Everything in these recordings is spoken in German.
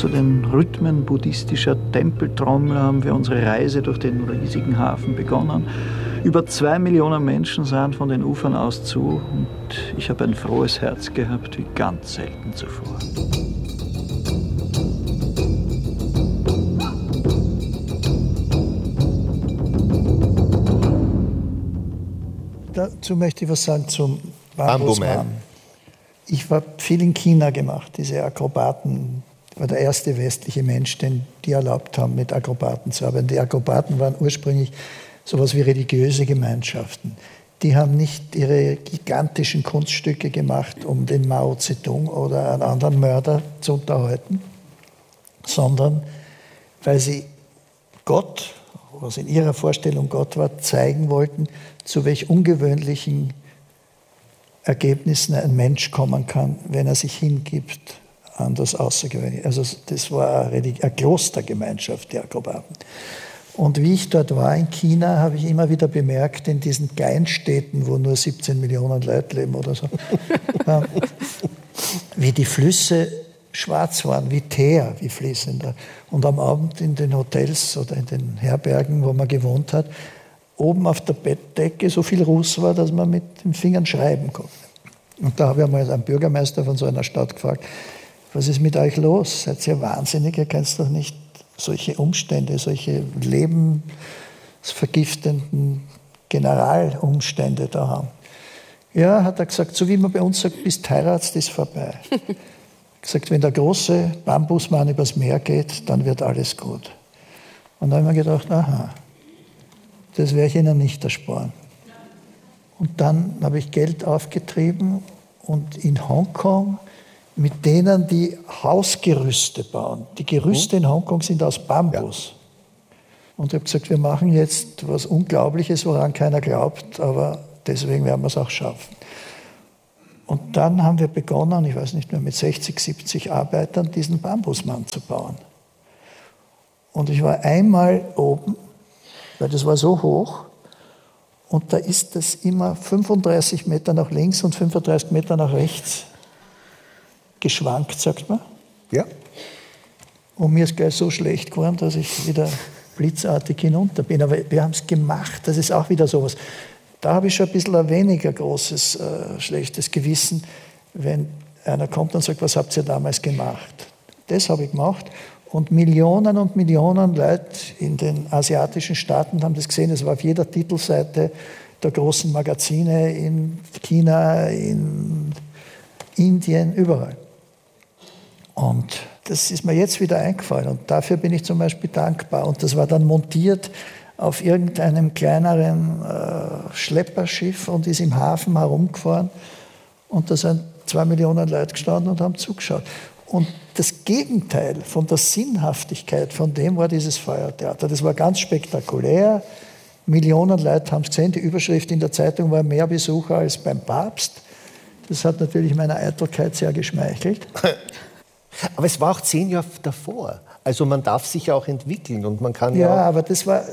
Zu den Rhythmen buddhistischer Tempeltrommel haben wir unsere Reise durch den riesigen Hafen begonnen. Über 2 Millionen Menschen sahen von den Ufern aus zu und ich habe ein frohes Herz gehabt wie ganz selten zuvor. Dazu möchte ich was sagen zum Bambusmann. Ich habe viel in China gemacht, diese Akrobaten. Ich war der erste westliche Mensch, den die erlaubt haben, mit Akrobaten zu arbeiten. Die Akrobaten waren ursprünglich sowas wie religiöse Gemeinschaften. Die haben nicht ihre gigantischen Kunststücke gemacht, um den Mao Zedong oder einen anderen Mörder zu unterhalten, sondern weil sie Gott, was in ihrer Vorstellung Gott war, zeigen wollten, zu welch ungewöhnlichen Ergebnissen ein Mensch kommen kann, wenn er sich hingibt an das Außergewöhnliche. Also das war eine Klostergemeinschaft, die Akrobaten. Und wie ich dort war in China, habe ich immer wieder bemerkt, in diesen Kleinstädten, wo nur 17 Millionen Leute leben oder so, wie die Flüsse schwarz waren, wie Teer, wie fließender. Und am Abend in den Hotels oder in den Herbergen, wo man gewohnt hat, oben auf der Bettdecke so viel Ruß war, dass man mit den Fingern schreiben konnte. Und da habe ich einmal einen Bürgermeister von so einer Stadt gefragt, was ist mit euch los? Seid ihr wahnsinnig? Ihr könnt doch nicht solche Umstände, solche lebensvergiftenden Generalumstände da haben. Ja, hat er gesagt, so wie man bei uns sagt, bis du heiratst, ist vorbei. Gesagt, wenn der große Bambusmann übers Meer geht, dann wird alles gut. Und dann habe ich mir gedacht, aha, das werde ich Ihnen nicht ersparen. Und dann habe ich Geld aufgetrieben und in Hongkong mit denen, die Hausgerüste bauen. Die Gerüste in Hongkong sind aus Bambus. Ja. Und ich habe gesagt, wir machen jetzt was Unglaubliches, woran keiner glaubt, aber deswegen werden wir es auch schaffen. Und dann haben wir begonnen, ich weiß nicht mehr, mit 60, 70 Arbeitern diesen Bambusmann zu bauen. Und ich war einmal oben, weil das war so hoch, und da ist das immer 35 Meter nach links und 35 Meter nach rechts geschwankt, sagt man. Ja. Und mir ist gleich so schlecht geworden, dass ich wieder blitzartig hinunter bin. Aber wir haben es gemacht, das ist auch wieder sowas. Da habe ich schon ein bisschen ein weniger großes, schlechtes Gewissen, wenn einer kommt und sagt, was habt ihr damals gemacht? Das habe ich gemacht. Und Millionen Leute in den asiatischen Staaten haben das gesehen. Es war auf jeder Titelseite der großen Magazine in China, in Indien, überall. Und das ist mir jetzt wieder eingefallen. Und dafür bin ich zum Beispiel dankbar. Und das war dann montiert auf irgendeinem kleineren Schlepperschiff und ist im Hafen herumgefahren. Und da sind 2 Millionen Leute gestanden und haben zugeschaut. Und das Gegenteil von der Sinnhaftigkeit von dem war dieses Feuertheater. Das war ganz spektakulär. Millionen Leute haben es gesehen. Die Überschrift in der Zeitung war mehr Besucher als beim Papst. Das hat natürlich meiner Eitelkeit sehr geschmeichelt. Aber es war auch 10 Jahre davor. Also man darf sich ja auch entwickeln und man kann ja aber das war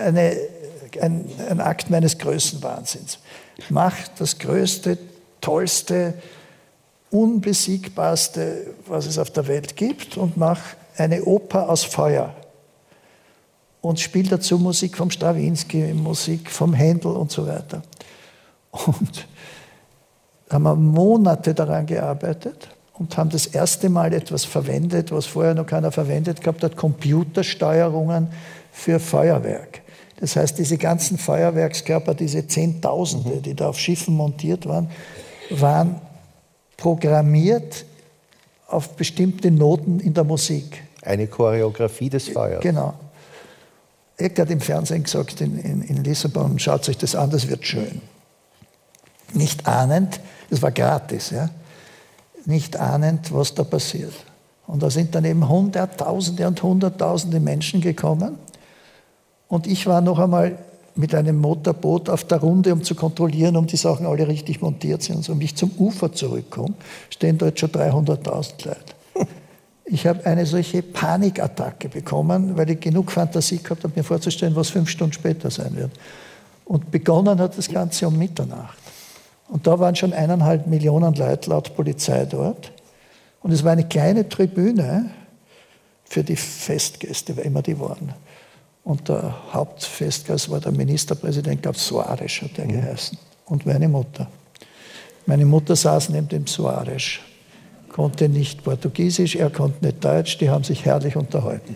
ein Akt meines Größenwahnsinns. Mach das Größte, Tollste, Unbesiegbarste, was es auf der Welt gibt, und mach eine Oper aus Feuer. Und spiel dazu Musik vom Strawinsky, Musik vom Händel und so weiter. Und haben wir Monate daran gearbeitet und haben das erste Mal etwas verwendet, was vorher noch keiner verwendet gehabt hat, Computersteuerungen für Feuerwerk. Das heißt, diese ganzen Feuerwerkskörper, diese Zehntausende, die da auf Schiffen montiert waren, waren programmiert auf bestimmte Noten in der Musik. Eine Choreografie des Feuers. Genau. Eck hat im Fernsehen gesagt, in Lissabon, schaut euch das an, das wird schön. Nicht ahnend, das war gratis, ja, nicht ahnend, was da passiert. Und da sind dann eben Hunderttausende und Hunderttausende Menschen gekommen. Und ich war noch einmal mit einem Motorboot auf der Runde, um zu kontrollieren, ob die Sachen alle richtig montiert sind. Und so, wenn ich zum Ufer zurückkomme, stehen dort schon 300.000 Leute. Ich habe eine solche Panikattacke bekommen, weil ich genug Fantasie gehabt habe, mir vorzustellen, was 5 Stunden später sein wird. Und begonnen hat das Ganze um Mitternacht. Und da waren schon 1,5 Millionen Leute laut Polizei dort. Und es war eine kleine Tribüne. für die Festgäste, wer immer die waren. Und der Hauptfestgast war der Ministerpräsident, glaube Soares hat der geheißen. Und meine Mutter. Meine Mutter saß neben dem Soares, konnte nicht Portugiesisch, er konnte nicht Deutsch, die haben sich herrlich unterhalten.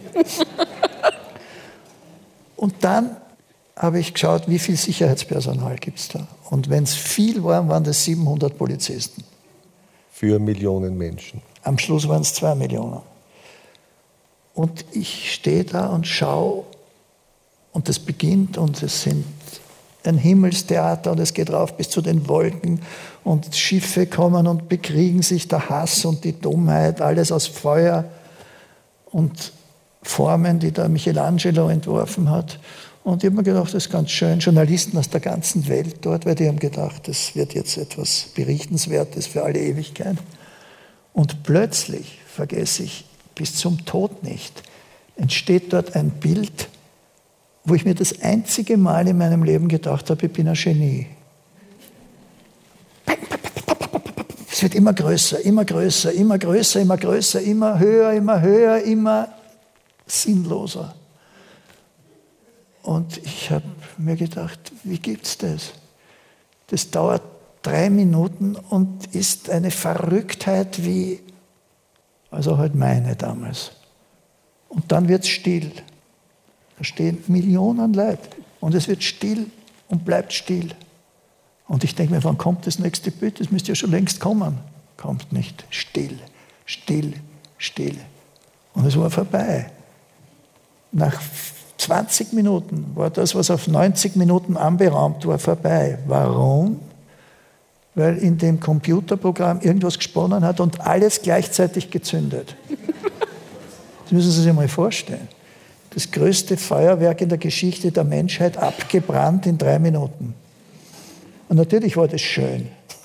Und dann habe ich geschaut, wie viel Sicherheitspersonal gibt es da. Und wenn es viel war, waren das 700 Polizisten. Für Millionen Menschen. Am Schluss waren es 2 Millionen. Und ich stehe da und schaue, und es beginnt, und es sind ein Himmelstheater, und es geht rauf bis zu den Wolken, und Schiffe kommen und bekriegen sich, der Hass und die Dummheit, alles aus Feuer und Formen, die der Michelangelo entworfen hat. Und ich habe mir gedacht, das ist ganz schön, Journalisten aus der ganzen Welt dort, weil die haben gedacht, das wird jetzt etwas Berichtenswertes für alle Ewigkeit. Und plötzlich, vergesse ich bis zum Tod nicht, entsteht dort ein Bild, wo ich mir das einzige Mal in meinem Leben gedacht habe, ich bin ein Genie. Es wird immer größer, immer größer, immer größer, immer größer, immer höher, immer sinnloser. Und ich habe mir gedacht, wie gibt's das? Das dauert 3 Minuten und ist eine Verrücktheit wie, also halt meine damals. Und dann wird's still. Da stehen Millionen Leute und es wird still und bleibt still. Und ich denke mir, wann kommt das nächste Bild? Das müsste ja schon längst kommen. Kommt nicht. Still, still, still. Und es war vorbei. Nach 20 Minuten war das, was auf 90 Minuten anberaumt war, vorbei. Warum? Weil in dem Computerprogramm irgendwas gesponnen hat und alles gleichzeitig gezündet. Das müssen Sie sich mal vorstellen. Das größte Feuerwerk in der Geschichte der Menschheit abgebrannt in 3 Minuten. Und natürlich war das schön.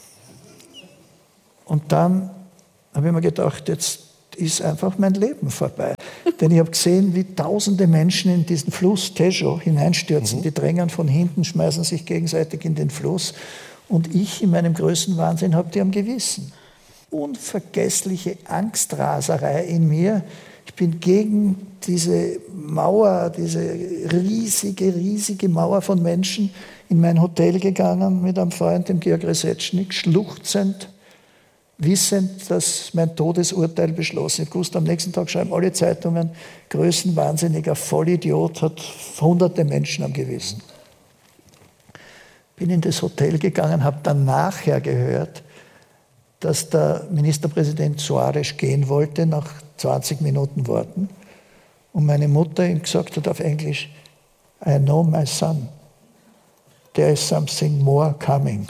Und dann habe ich mir gedacht, jetzt ist einfach mein Leben vorbei. Denn ich habe gesehen, wie tausende Menschen in diesen Fluss Tejo hineinstürzen. Die drängen von hinten, schmeißen sich gegenseitig in den Fluss. Und ich in meinem größten Wahnsinn habe die am Gewissen. Unvergessliche Angstraserei in mir. Ich bin gegen diese Mauer, diese riesige Mauer von Menschen in mein Hotel gegangen mit einem Freund, dem Georg Resetschnik, schluchzend, wissend, dass mein Todesurteil beschlossen ist. Ich wusste, am nächsten Tag schreiben alle Zeitungen, größenwahnsinniger Vollidiot, hat hunderte Menschen am Gewissen. Bin in das Hotel gegangen, habe dann nachher gehört, dass der Ministerpräsident Soares gehen wollte, nach 20 Minuten warten. Und meine Mutter ihm gesagt hat auf Englisch, I know my son. There is something more coming.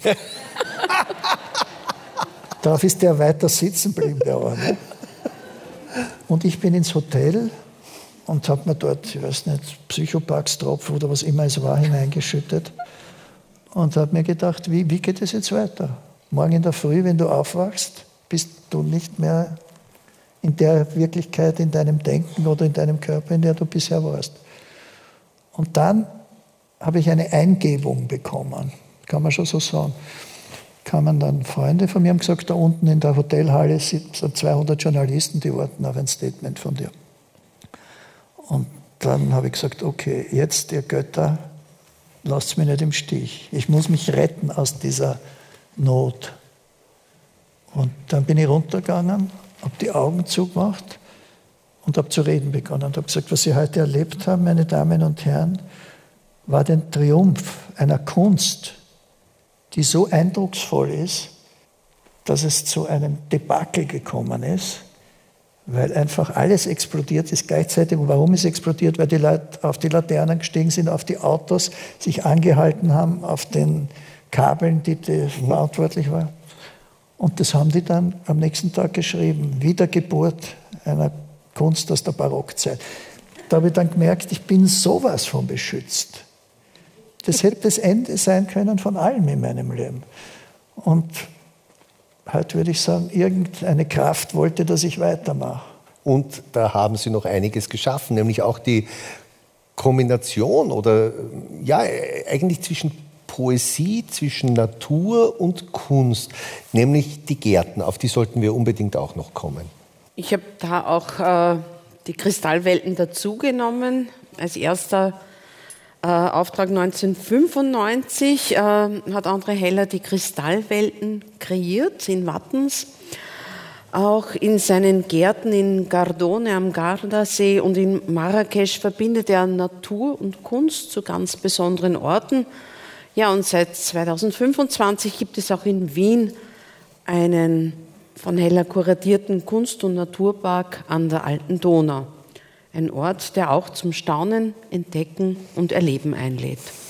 Darauf ist der weiter sitzen geblieben, der Arme. Und ich bin ins Hotel und habe mir dort, ich weiß nicht, Psychopax-Tropfen oder was immer es war, hineingeschüttet. Und habe mir gedacht, wie geht es jetzt weiter? Morgen in der Früh, wenn du aufwachst, bist du nicht mehr in der Wirklichkeit, in deinem Denken oder in deinem Körper, in der du bisher warst. Und dann habe ich eine Eingebung bekommen, kann man schon so sagen. Kamen dann Freunde von mir und haben gesagt, da unten in der Hotelhalle sind 200 Journalisten, die warten auf ein Statement von dir. Und dann habe ich gesagt, okay, jetzt, ihr Götter, lasst mich nicht im Stich. Ich muss mich retten aus dieser Not. Und dann bin ich runtergegangen, habe die Augen zugemacht und habe zu reden begonnen. Und habe gesagt, was Sie heute erlebt haben, meine Damen und Herren, war der Triumph einer Kunst, die so eindrucksvoll ist, dass es zu einem Debakel gekommen ist, weil einfach alles explodiert ist gleichzeitig. Und warum ist es explodiert? Weil die Leute auf die Laternen gestiegen sind, auf die Autos, sich angehalten haben, auf den Kabeln, die verantwortlich waren. Und das haben die dann am nächsten Tag geschrieben. Wiedergeburt einer Kunst aus der Barockzeit. Da habe ich dann gemerkt, ich bin sowas von beschützt. Das hätte das Ende sein können von allem in meinem Leben. Und heute würde ich sagen, irgendeine Kraft wollte, dass ich weitermache. Und da haben Sie noch einiges geschaffen, nämlich auch die Kombination oder ja, eigentlich zwischen Poesie, zwischen Natur und Kunst, nämlich die Gärten. Auf die sollten wir unbedingt auch noch kommen. Ich habe da auch die Kristallwelten dazugenommen. Als erster Auftrag 1995 hat André Heller die Kristallwelten kreiert in Wattens. Auch in seinen Gärten in Gardone am Gardasee und in Marrakesch verbindet er Natur und Kunst zu ganz besonderen Orten. Ja, und seit 2025 gibt es auch in Wien einen von Heller kuratierten Kunst- und Naturpark an der Alten Donau. Ein Ort, der auch zum Staunen, Entdecken und Erleben einlädt.